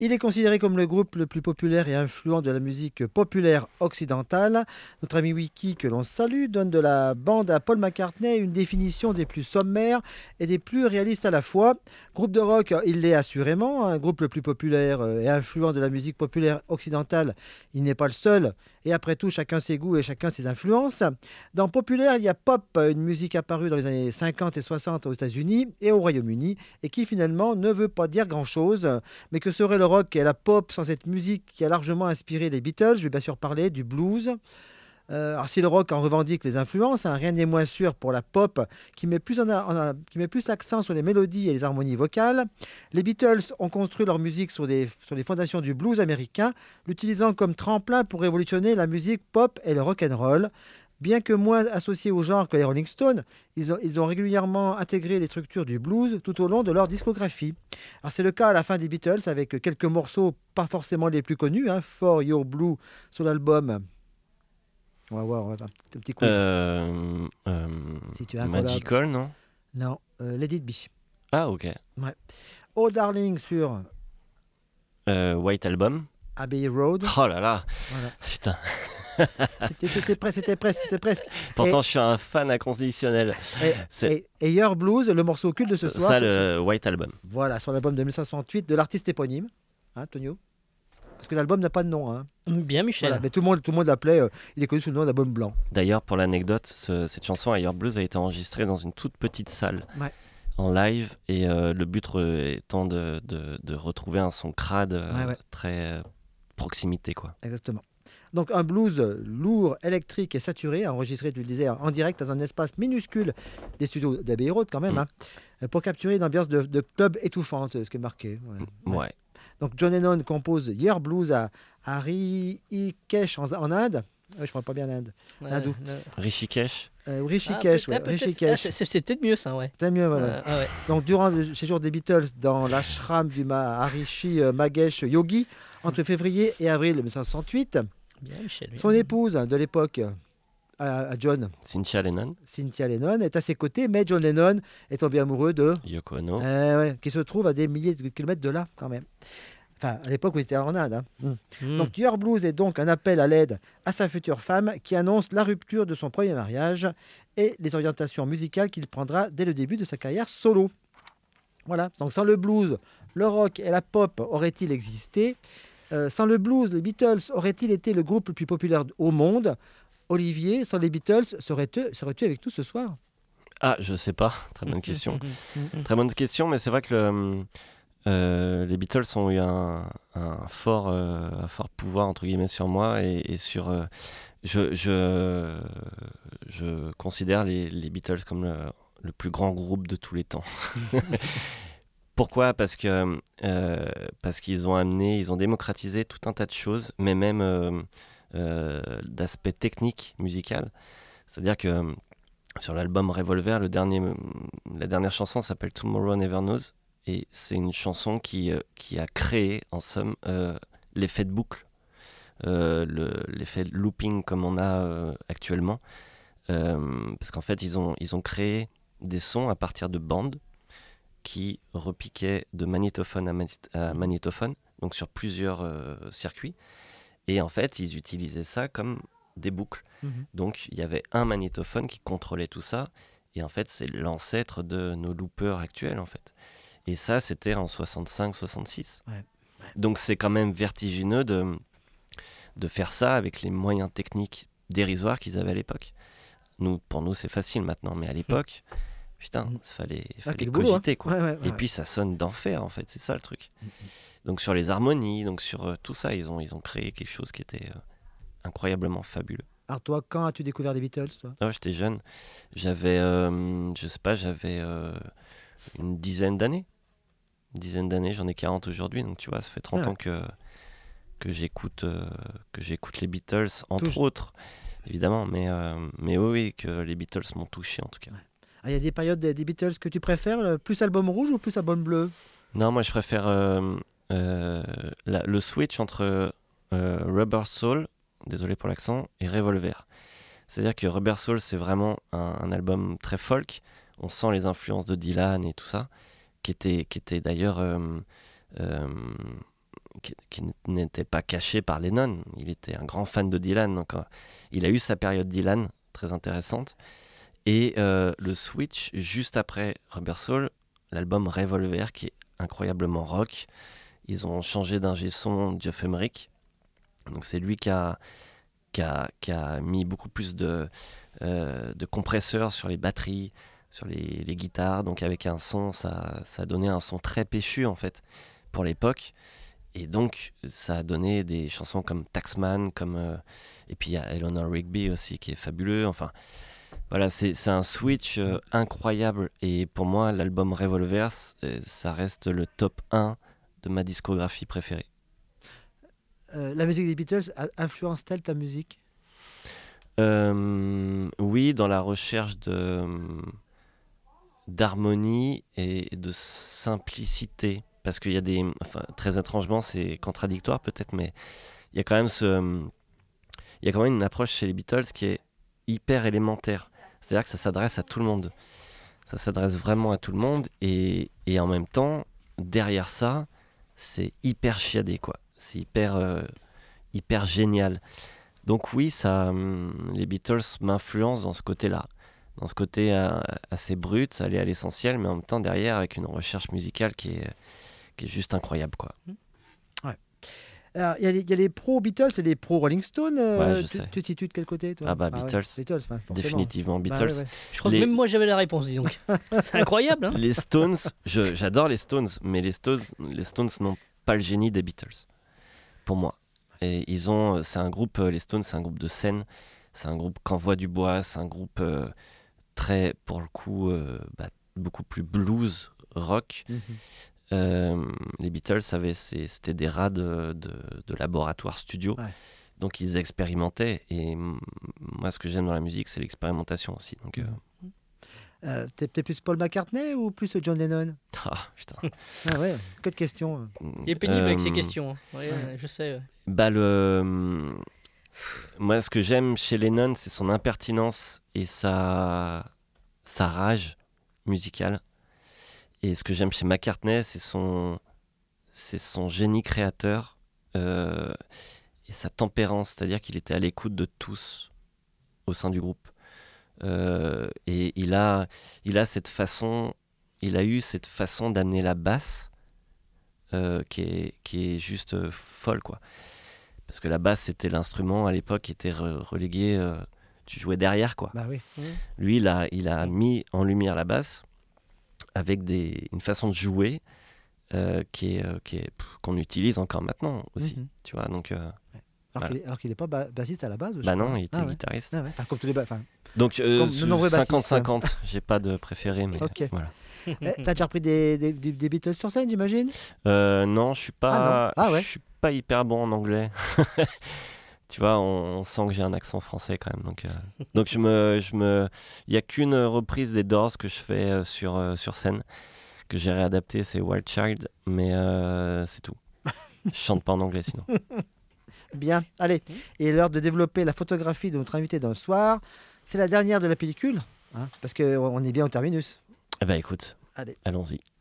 Il est considéré comme le groupe le plus populaire et influent de la musique populaire occidentale. Notre ami Wiki, que l'on salue, donne de la bande à Paul McCartney une définition des plus sommaires et des plus réalistes à la fois. Groupe de rock, il l'est assurément. Un groupe le plus populaire et influent de la musique populaire occidentale, il n'est pas le seul. Et après tout, chacun ses goûts et chacun ses influences. Dans populaire, il y a pop, une musique apparue dans les années 50 et 60 aux États-Unis et au Royaume-Uni, et qui finalement ne veut pas dire grand-chose. Mais que serait le rock et la pop sans cette musique qui a largement inspiré les Beatles? Je vais bien sûr parler du blues. Alors si le rock en revendique les influences, hein, rien n'est moins sûr pour la pop qui met plus l'accent sur les mélodies et les harmonies vocales. Les Beatles ont construit leur musique sur les fondations du blues américain, l'utilisant comme tremplin pour révolutionner la musique pop et le rock and roll. Bien que moins associés au genre que les Rolling Stones, ils ont régulièrement intégré les structures du blues tout au long de leur discographie. Alors c'est le cas à la fin des Beatles avec quelques morceaux pas forcément les plus connus, hein, For Your Blue sur l'album. On va voir, on va faire un petit quiz. Si tu as un Magical, non? Non, Let It Be. Ah, ok. Ouais. Oh Darling sur White Album. Abbey Road. Oh là là, Voilà. putain. C'était presque. Pourtant, je suis un fan inconditionnel. Et Your Blues, le morceau culte de ce soir. Ça, le White Album. Voilà, sur l'album de 1968 de l'artiste éponyme, hein, Tonio. Parce que l'album n'a pas de nom. Hein. Bien, Michel. Voilà, mais tout le monde l'appelait, il est connu sous le nom d'album blanc. D'ailleurs, pour l'anecdote, cette chanson, Your Blues, a été enregistrée dans une toute petite salle. Ouais. En live, et le but étant de retrouver un son crade très proximité, quoi. Exactement. Donc un blues lourd, électrique et saturé, enregistré, tu le disais, en direct dans un espace minuscule des studios d'Abbey Road quand même, hein, pour capturer une ambiance de club étouffante, ce qui est marqué. Ouais. Donc John Lennon compose Your Blues à Rishikesh en Inde. Je ne parle pas bien l'Inde. Hindou. Rishikesh. Rishikesh, Rishikesh. C'est peut-être mieux ça, ouais. C'est mieux, voilà. Ouais. Donc durant le séjour des Beatles dans l'ashram du Maharishi Magesh Yogi, entre février et avril 1968, bien, Michel, bien. son épouse de l'époque, à John, Cynthia Lennon, est à ses côtés, mais John Lennon est tombé amoureux de Yoko Ono, qui se trouve à des milliers de kilomètres de là quand même. Enfin, à l'époque où il était en Inde. Hein. Donc Your Blues est donc un appel à l'aide à sa future femme qui annonce la rupture de son premier mariage et les orientations musicales qu'il prendra dès le début de sa carrière solo. Voilà. Donc sans le blues, le rock et la pop auraient-ils existé? Sans le blues, les Beatles auraient-ils été le groupe le plus populaire au monde? Olivier, sans les Beatles, serais-tu avec nous ce soir? Ah, je sais pas. Très bonne question. Très bonne question, mais c'est vrai que les Beatles ont eu un fort pouvoir entre guillemets sur moi et sur. Je considère les Beatles comme le plus grand groupe de tous les temps. Pourquoi ? Parce qu'ils ont démocratisé tout un tas de choses, mais même d'aspect technique musical. C'est-à-dire que sur l'album Revolver, la dernière chanson s'appelle Tomorrow Never Knows, et c'est une chanson qui a créé, en somme, l'effet de boucle, l'effet de looping comme on a actuellement, parce qu'en fait, ils ont créé des sons à partir de bandes qui repiquaient de magnétophone à magnétophone, donc sur plusieurs circuits. Et en fait, ils utilisaient ça comme des boucles. Donc, il y avait un magnétophone qui contrôlait tout ça. Et en fait, c'est l'ancêtre de nos loopers actuels, en fait. Et ça, c'était en 65-66. Ouais. Donc, c'est quand même vertigineux de faire ça avec les moyens techniques dérisoires qu'ils avaient à l'époque. Pour nous, c'est facile maintenant. Mais à l'époque, putain, il fallait cogiter, quoi. Et puis, ça sonne d'enfer, en fait. C'est ça, le truc. Donc sur les harmonies, donc sur tout ça, ils ont créé quelque chose qui était incroyablement fabuleux. Alors toi, quand as-tu découvert les Beatles, toi ? J'étais jeune, j'avais une dizaine d'années, j'en ai 40 aujourd'hui, donc tu vois, ça fait 30 ans que j'écoute les Beatles, entre autres, évidemment, mais oui, que les Beatles m'ont touché en tout cas. Il y a des périodes des Beatles que tu préfères, plus album rouge ou plus album bleu ? Non, moi je préfère le switch entre Rubber Soul, désolé pour l'accent, et Revolver. C'est-à-dire que Rubber Soul, c'est vraiment un album très folk. On sent les influences de Dylan et tout ça, qui était d'ailleurs qui n'était pas caché par Lennon. Il était un grand fan de Dylan, donc il a eu sa période Dylan, très intéressante. Et le switch, juste après Rubber Soul, l'album Revolver, qui est incroyablement rock. Ils ont changé d'ingé son, Geoff Emerick. Donc c'est lui qui a mis beaucoup plus de compresseurs sur les batteries, sur les guitares. Donc avec un son, ça a donné un son très péchu en fait pour l'époque. Et donc ça a donné des chansons comme Taxman, et puis il y a Eleanor Rigby aussi qui est fabuleux. Enfin voilà, c'est un switch incroyable. Et pour moi, l'album Revolver, ça reste le top 1 de ma discographie préférée. La musique des Beatles influence-t-elle ta musique ? Oui, dans la recherche d'harmonie et de simplicité. Parce qu'il y a très étrangement, c'est contradictoire peut-être, mais il y a quand même une approche chez les Beatles qui est hyper élémentaire. C'est-à-dire que ça s'adresse à tout le monde. Ça s'adresse vraiment à tout le monde. Et en même temps, derrière ça, c'est hyper chiadé, quoi. C'est hyper génial. Donc oui, les Beatles m'influencent dans ce côté-là. Dans ce côté assez brut, aller à l'essentiel, mais en même temps derrière avec une recherche musicale qui est juste incroyable, quoi. Ouais. Alors, il y a les pros Beatles et les pros Rolling Stones. Ouais, je sais. Tu te situes de quel côté, toi ? Ah bah Beatles. Ouais. Beatles, Définitivement Beatles. Bah, ouais. Je crois que même moi j'avais la réponse, dis donc. C'est incroyable, hein. Les Stones, j'adore les Stones, mais les Stones n'ont pas le génie des Beatles, pour moi. Et c'est un groupe, les Stones, c'est un groupe de scène, c'est un groupe qu'envoie du bois, c'est un groupe très, pour le coup, beaucoup plus blues, rock. Les Beatles, c'était des rats de laboratoire studio. Ouais. Donc ils expérimentaient. Et moi, ce que j'aime dans la musique, c'est l'expérimentation aussi. Donc, t'es plus Paul McCartney ou plus John Lennon ? Putain. Ah ouais, que de questions. Il est pénible avec ces questions. Hein. Ouais, je sais. Moi, ce que j'aime chez Lennon, c'est son impertinence et sa rage musicale. Et ce que j'aime chez McCartney, c'est son génie créateur et sa tempérance, c'est-à-dire qu'il était à l'écoute de tous au sein du groupe. Et il a eu cette façon d'amener la basse qui est juste folle, quoi. Parce que la basse, c'était l'instrument à l'époque qui était relégué, tu jouais derrière, quoi. Bah oui. Lui, il a mis en lumière la basse avec une façon de jouer qu'on utilise encore maintenant aussi, tu vois, donc alors qu'il n'est pas bassiste à la base. Bah non, il était guitariste. Ah ouais. Comme tous les donc de nombreux 50-50, j'ai pas de préféré, mais Ok. voilà. T'as déjà repris des Beatles sur scène, j'imagine ? Non, je suis pas ouais. je suis pas hyper bon en anglais. Tu vois, on sent que j'ai un accent français quand même, donc il y a qu'une reprise des Doors que je fais sur scène, que j'ai réadapté, c'est Wild Child, mais c'est tout. Je chante pas en anglais sinon. Bien, allez. Et l'heure de développer la photographie de notre invité dans le soir. C'est la dernière de la pellicule, hein, parce qu'on est bien au terminus. Eh ben écoute, Allez. allons-y.